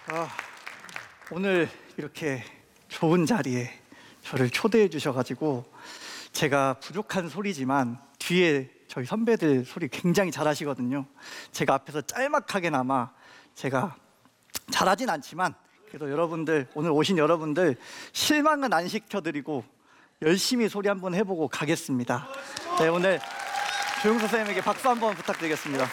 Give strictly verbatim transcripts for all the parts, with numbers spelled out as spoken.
아, 오늘 이렇게 좋은 자리에 저를 초대해 주셔가지고 제가 부족한 소리지만 뒤에 저희 선배들 소리 굉장히 잘하시거든요. 제가 앞에서 짤막하게나마 제가 잘하진 않지만 그래도 여러분들, 오늘 오신 여러분들 실망은 안 시켜드리고 열심히 소리 한번 해보고 가겠습니다. 네, 오늘 조용석 선생님에게 박수 한번 부탁드리겠습니다.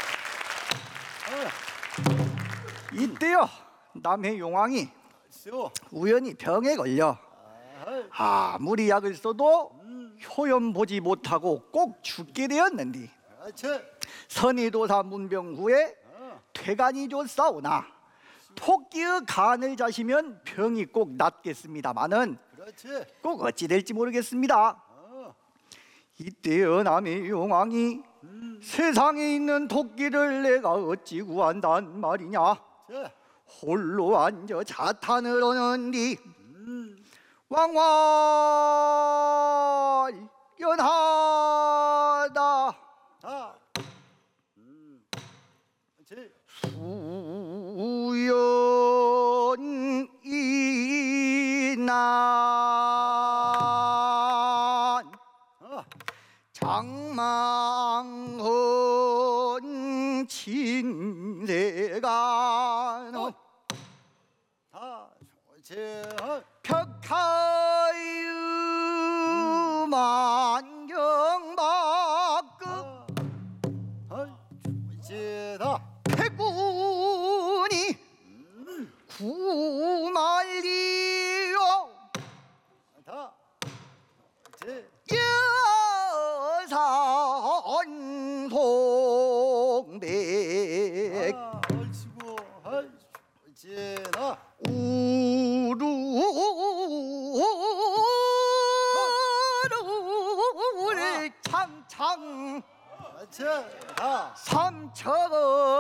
이때요, 남해 용왕이 우연히 병에 걸려 아무리 약을 써도 효염 보지 못하고 꼭 죽게 되었는디, 선의도사 문병 후에 퇴간이 좋사오나 토끼의 간을 자시면 병이 꼭 낫겠습니다마는 꼭 어찌 될지 모르겠습니다. 이때여 남의 용왕이 세상에 있는 토끼를 내가 어찌 구한단 말이냐. 홀로 앉아 자탄을 하는디 왕활 연하다. 수연이 난 장망헌 진세가 벽하유 만경박급 백군이 구만리요 여산 송백 우루를 창창 삼천